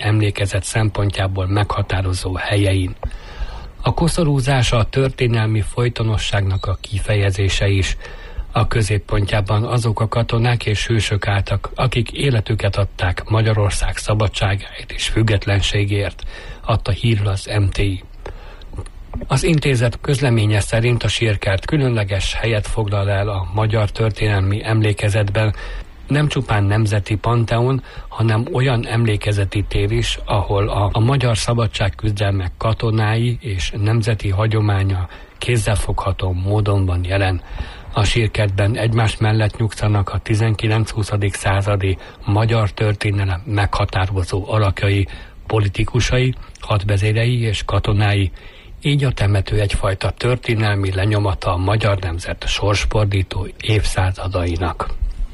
emlékezet szempontjából meghatározó helyein. A koszorúzás a történelmi folytonosságnak a kifejezése is. A középpontjában azok a katonák és hősök álltak, akik életüket adták Magyarország szabadságáért és függetlenségért, adta hírül az MTI. Az intézet közleménye szerint a sírkert különleges helyet foglal el a magyar történelmi emlékezetben, nem csupán nemzeti panteon, hanem olyan emlékezeti tér is, ahol a magyar szabadságküzdelmek katonái és nemzeti hagyománya kézzelfogható módon van jelen. A sírkertben egymás mellett nyugszanak a 19-20. századi magyar történelem meghatározó alakjai, politikusai, hadvezérei és katonái, így a temető egyfajta történelmi lenyomata a magyar nemzet sorsfordító évszázadainak.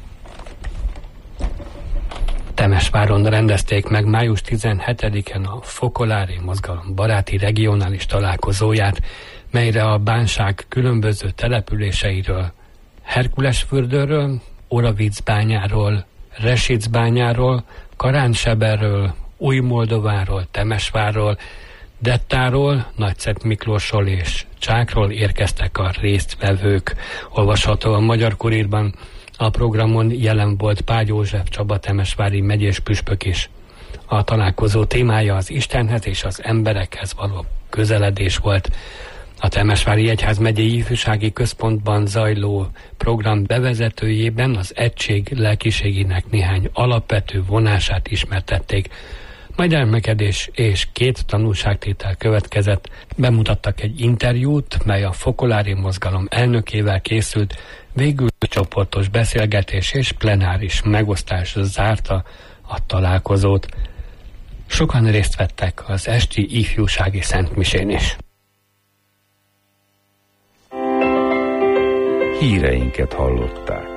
Temesváron rendezték meg május 17-en a Fokolári Mozgalom baráti regionális találkozóját, melyre a bánság különböző településeiről, Herkulesfürdőről, Oravicbányáról, Resicbányáról, Karánseberről, Új-Moldováról, Temesvárról, Dettáról, Nagyszent Miklósról és Csákról érkeztek a résztvevők. Olvasható a Magyar Kurírban. A programon jelen volt Págy József Csaba temesvári megyés püspök is. A találkozó témája az Istenhez és az emberekhez való közeledés volt. A Temesvári Egyházmegyei Ifjúsági Központban zajló program bevezetőjében az egység lelkiségének néhány alapvető vonását ismertették. Majd elmekedés és 2 tanulságtétel következett. Bemutattak egy interjút, mely a Fokolári Mozgalom elnökével készült, végül csoportos beszélgetés és plenáris megosztás zárta a találkozót. Sokan részt vettek az esti ifjúsági szentmisén is. Híreinket hallották.